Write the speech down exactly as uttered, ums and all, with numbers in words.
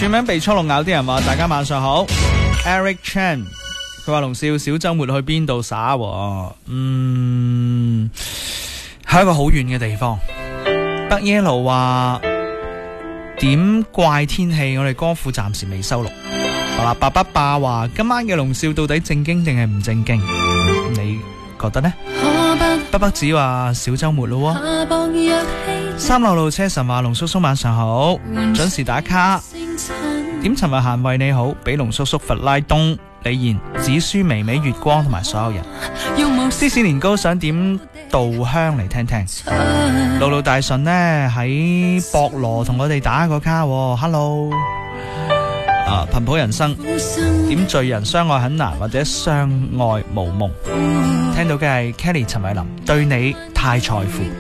全名被粗魯咬啲人話大家晚上好。 Eric Chan 佢話龍少小周末去邊度耍？嗯，係一個好遠嘅地方。北耶路話點怪天氣，我哋歌庫暫時未收錄。好啦，爸爸爸話今晚嘅龍少到底正經定係唔正經？你覺得呢？北北子話小周末咯喎。三六路車神話龍叔叔晚上好，準時打卡。點尋日閒為你好，俾龍叔叔弗拉東李賢紫書微微月光同埋所有人。芝士年糕想點稻香嚟聽聽。路路大順呢喺博羅同我哋打個卡喎 ，Hello。啊，頻譜人生點罪人相愛很難或者相愛無夢。聽到嘅係 Kelly 陳慧琳對你太在乎。